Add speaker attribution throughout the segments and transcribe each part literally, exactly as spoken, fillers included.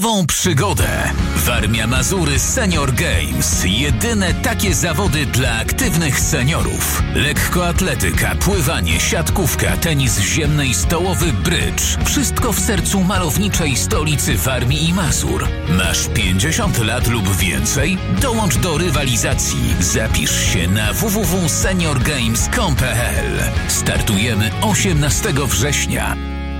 Speaker 1: Nową przygodę. Warmia Mazury Senior Games. Jedyne takie zawody dla aktywnych seniorów. Lekkoatletyka, pływanie, siatkówka, tenis ziemny i stołowy, brydż. Wszystko w sercu malowniczej stolicy Warmii i Mazur. Masz pięćdziesiąt lat lub więcej? Dołącz do rywalizacji. Zapisz się na w w w kropka senior games kropka com kropka p l. Startujemy osiemnastego września.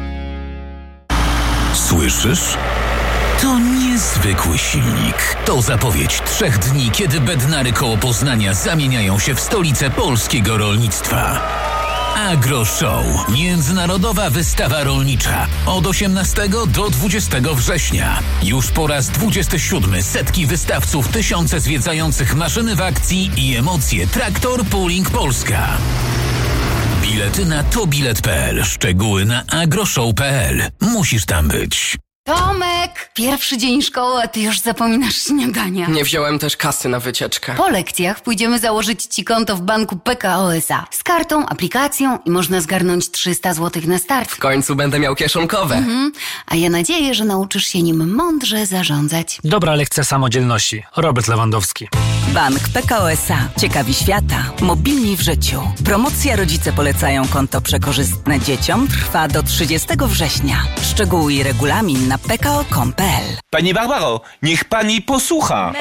Speaker 1: Słyszysz? To niezwykły silnik. To zapowiedź trzech dni, kiedy Bednary koło Poznania zamieniają się w stolicę polskiego rolnictwa. AgroShow. Międzynarodowa wystawa rolnicza. Od osiemnastego do dwudziestego września. Już po raz dwudziesty siódmy setki wystawców, tysiące zwiedzających maszyny w akcji i emocje. Traktor Pooling Polska. Bilety na tobilet kropka p l. Szczegóły na agroshow kropka p l. Musisz tam być.
Speaker 2: Tomek! Pierwszy dzień szkoły, a ty już zapominasz śniadania.
Speaker 3: Nie wziąłem też kasy na wycieczkę.
Speaker 2: Po lekcjach pójdziemy założyć ci konto w banku P K O S A. Z kartą, aplikacją i można zgarnąć trzysta złotych na start.
Speaker 3: W końcu będę miał kieszonkowe.
Speaker 2: Mhm. A ja nadzieję, że nauczysz się nim mądrze zarządzać.
Speaker 4: Dobra lekcja samodzielności. Robert Lewandowski.
Speaker 5: Bank P K O S A. Ciekawi świata. Mobilni w życiu. Promocja Rodzice polecają konto przekorzystne dzieciom trwa do trzydziestego września. Szczegóły i regulamin na p k o kropka com kropka p l.
Speaker 6: Pani Barbaro, niech pani posłucha.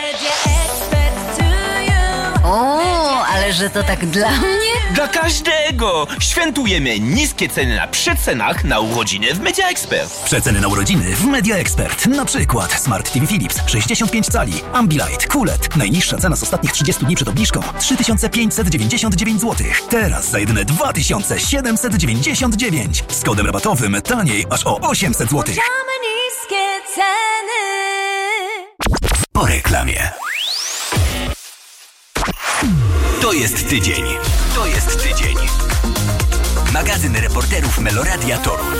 Speaker 2: O, ale że to tak dla mnie?
Speaker 6: Dla każdego! Świętujemy niskie ceny na przecenach na urodziny w Media Expert.
Speaker 7: Przeceny na urodziny w Media Expert. Na przykład Smart T V Philips sześćdziesiąt pięć cali, Ambilight, Q L E D. Najniższa cena z ostatnich trzydziestu dni przed obniżką trzy tysiące pięćset dziewięćdziesiąt dziewięć złotych. Teraz za jedyne dwa tysiące siedemset dziewięćdziesiąt dziewięć. Z kodem rabatowym taniej aż o osiemset złotych.
Speaker 8: niskie ceny.
Speaker 7: Po reklamie. To jest tydzień. To jest tydzień. Magazyn reporterów Meloradia Toruń.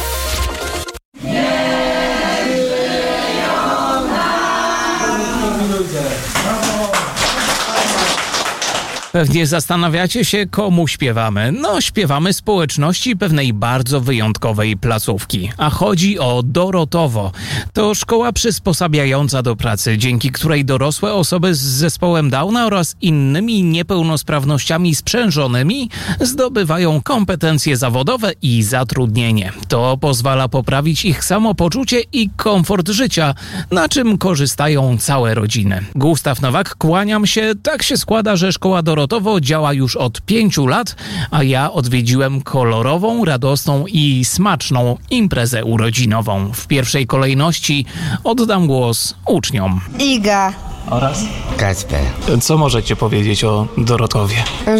Speaker 9: Pewnie zastanawiacie się, komu śpiewamy. No, śpiewamy społeczności pewnej bardzo wyjątkowej placówki. A chodzi o Dorotowo. To szkoła przysposabiająca do pracy, dzięki której dorosłe osoby z zespołem Downa oraz innymi niepełnosprawnościami sprzężonymi zdobywają kompetencje zawodowe i zatrudnienie. To pozwala poprawić ich samopoczucie i komfort życia, na czym korzystają całe rodziny. Gustaw Nowak, kłaniam się. Tak się składa, że szkoła Dorotowo Dorotowo działa już od pięciu lat, a ja odwiedziłem kolorową, radosną i smaczną imprezę urodzinową. W pierwszej kolejności oddam głos uczniom.
Speaker 10: Iga.
Speaker 9: Oraz?
Speaker 11: Kacper.
Speaker 9: Co możecie powiedzieć o Dorotowie?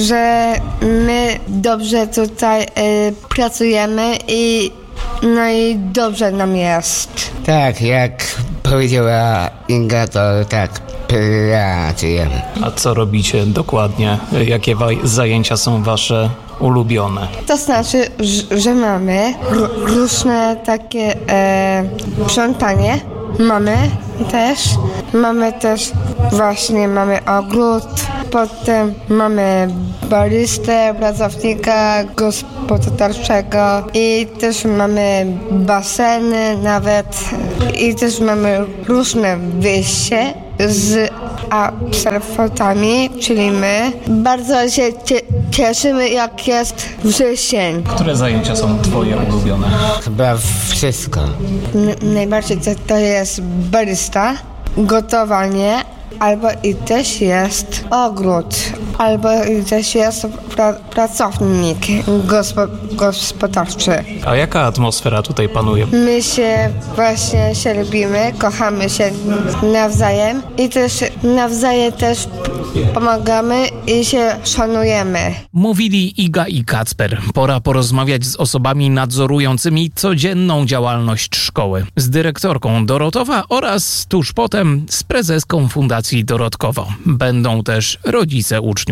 Speaker 10: Że my dobrze tutaj y, pracujemy i no i dobrze nam jest.
Speaker 11: Tak, jak powiedziała Inga, to tak, pracujemy.
Speaker 9: A co robicie dokładnie? Jakie wa- zajęcia są wasze ulubione?
Speaker 10: To znaczy, że, że mamy r- różne takie e, sprzątanie. Mamy też. Mamy też właśnie mamy ogród. Potem mamy baristę, pracownika gospodarczego i też mamy baseny nawet i też mamy różne wyjście z absolwentami, czyli my. Bardzo się cie- cieszymy, jak jest wrzesień.
Speaker 9: Które zajęcia są twoje ulubione?
Speaker 11: Chyba wszystko.
Speaker 10: N- najbardziej to, to jest barista, gotowanie, albo i też jest ogród, albo i też jest pra- pracownik gospo- gospodarczy.
Speaker 9: A jaka atmosfera tutaj panuje?
Speaker 10: My się właśnie się lubimy, kochamy się nawzajem i też nawzajem też pomagamy i się szanujemy.
Speaker 9: Mówili Iga i Kacper. Pora porozmawiać z osobami nadzorującymi codzienną działalność szkoły. Z dyrektorką Dorotowa oraz tuż potem z prezeską Fundacji Dorotkowo. Będą też rodzice uczniów.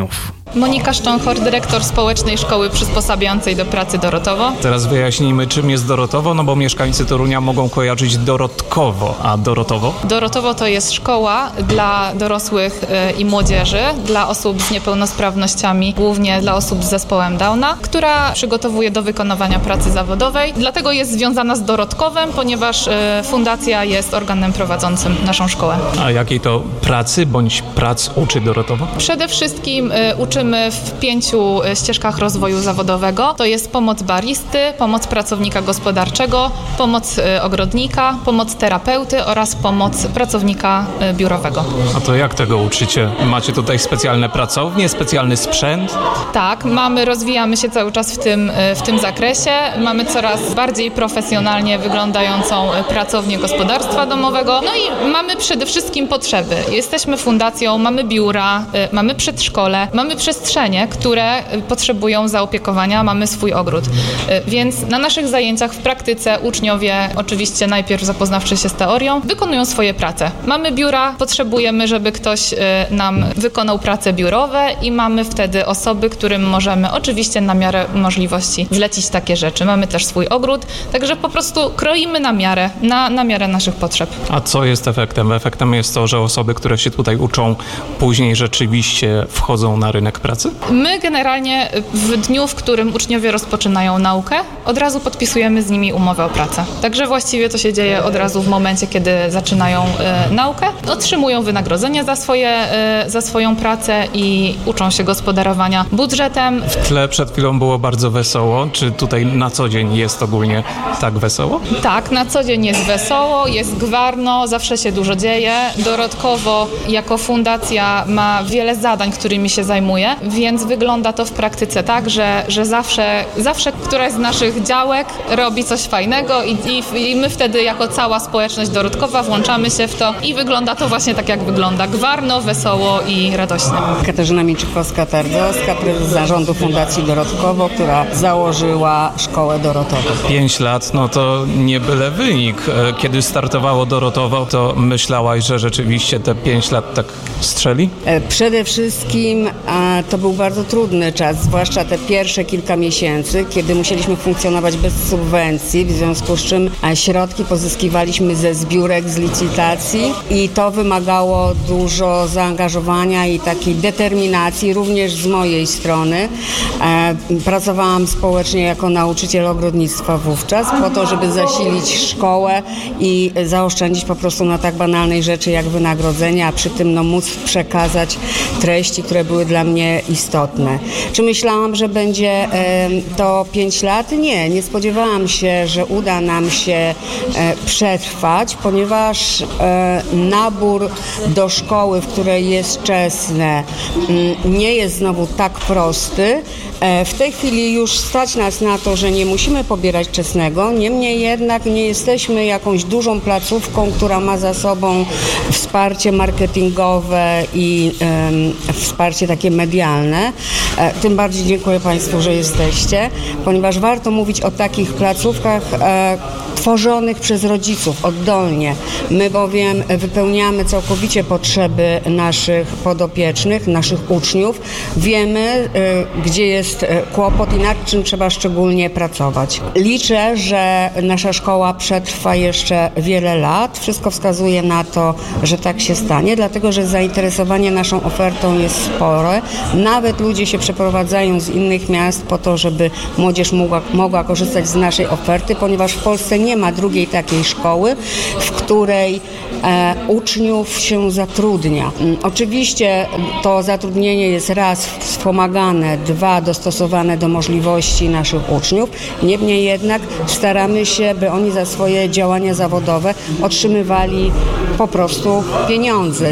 Speaker 12: Monika Szcząchor, dyrektor Społecznej Szkoły Przysposabiającej do Pracy Dorotowo.
Speaker 13: Teraz wyjaśnijmy, czym jest Dorotowo, no bo mieszkańcy Torunia mogą kojarzyć Dorotkowo, a Dorotowo?
Speaker 12: Dorotowo to jest szkoła dla dorosłych i młodzieży, dla osób z niepełnosprawnościami, głównie dla osób z zespołem Downa, która przygotowuje do wykonywania pracy zawodowej. Dlatego jest związana z Dorotkowem, ponieważ fundacja jest organem prowadzącym naszą szkołę.
Speaker 13: A jakiej to pracy bądź prac uczy Dorotowo?
Speaker 12: Przede wszystkim uczymy w pięciu ścieżkach rozwoju zawodowego. To jest pomoc baristy, pomoc pracownika gospodarczego, pomoc ogrodnika, pomoc terapeuty oraz pomoc pracownika biurowego.
Speaker 13: A to jak tego uczycie? Macie tutaj specjalne pracownie, specjalny sprzęt?
Speaker 12: Tak, mamy, rozwijamy się cały czas w tym, w tym zakresie. Mamy coraz bardziej profesjonalnie wyglądającą pracownię gospodarstwa domowego. No i mamy przede wszystkim potrzeby. Jesteśmy fundacją, mamy biura, mamy przedszkole, mamy przestrzenie, które potrzebują zaopiekowania, mamy swój ogród. Więc na naszych zajęciach w praktyce uczniowie, oczywiście najpierw zapoznawszy się z teorią, wykonują swoje prace. Mamy biura, potrzebujemy, żeby ktoś nam wykonał prace biurowe i mamy wtedy osoby, którym możemy oczywiście na miarę możliwości zlecić takie rzeczy. Mamy też swój ogród, także po prostu kroimy na miarę, na, na miarę naszych potrzeb.
Speaker 13: A co jest efektem? Efektem jest to, że osoby, które się tutaj uczą, później rzeczywiście wchodzą na rynek pracy?
Speaker 12: My generalnie w dniu, w którym uczniowie rozpoczynają naukę, od razu podpisujemy z nimi umowę o pracę. Także właściwie to się dzieje od razu w momencie, kiedy zaczynają y, naukę. Otrzymują wynagrodzenie za, swoje, y, za swoją pracę i uczą się gospodarowania budżetem.
Speaker 13: W tle przed chwilą było bardzo wesoło. Czy tutaj na co dzień jest ogólnie tak wesoło?
Speaker 12: Tak, na co dzień jest wesoło, jest gwarno, zawsze się dużo dzieje. Dorotkowo jako fundacja ma wiele zadań, którymi się zajmuje, więc wygląda to w praktyce tak, że, że zawsze, zawsze któraś z naszych działek robi coś fajnego i, i, i my wtedy jako cała społeczność dorotkowa włączamy się w to i wygląda to właśnie tak, jak wygląda. Gwarno, wesoło i radośnie.
Speaker 14: Katarzyna Mieńczykowska-Targowska, prezes zarządu Fundacji Dorotkowo, która założyła Szkołę Dorotową.
Speaker 13: Pięć lat, no to nie byle wynik. Kiedy startowało Dorotowo, to myślałaś, że rzeczywiście te pięć lat tak strzeli?
Speaker 14: Przede wszystkim a, to był bardzo trudny czas, zwłaszcza te pierwsze kilka miesięcy, kiedy musieliśmy funkcjonować bez subwencji, w związku z czym a, środki pozyskiwaliśmy ze zbiórek, z licytacji i to wymagało dużo zaangażowania i takiej determinacji, również z mojej strony. E, pracowałam społecznie jako nauczyciel ogrodnictwa wówczas, po to, żeby zasilić szkołę i zaoszczędzić po prostu na tak banalnej rzeczy jak wynagrodzenia, a przy tym no, móc przekazać treści, które były dla mnie istotne. Czy myślałam, że będzie e, to pięć lat? Nie, nie spodziewałam się, że uda nam się e, przetrwać, ponieważ e, nabór do szkoły, w której jest czesne, m, nie jest znowu tak prosty. E, w tej chwili już stać nas na to, że nie musimy pobierać czesnego, niemniej jednak nie jesteśmy jakąś dużą placówką, która ma za sobą wsparcie marketingowe i e, wsparcie takie medialne. E, tym bardziej dziękuję Państwu, że jesteście, ponieważ warto mówić o takich placówkach e, tworzonych przez rodziców oddolnie. My bowiem wypełniamy całkowicie potrzeby naszych podopiecznych, naszych uczniów. Wiemy, y, gdzie jest kłopot i nad czym trzeba szczególnie pracować. Liczę, że nasza szkoła przetrwa jeszcze wiele lat. Wszystko wskazuje na to, że tak się stanie, dlatego że zainteresowanie naszą ofertą jest spore. Nawet ludzie się przeprowadzają z innych miast po to, żeby młodzież mogła, mogła korzystać z naszej oferty, ponieważ w Polsce nie ma drugiej takiej szkoły, w której e, uczniów się zatrudnia. Oczywiście to zatrudnienie jest raz wspomagane, dwa dostosowane do możliwości naszych uczniów. Niemniej jednak staramy się, by oni za swoje działania zawodowe otrzymywali po prostu pieniądze.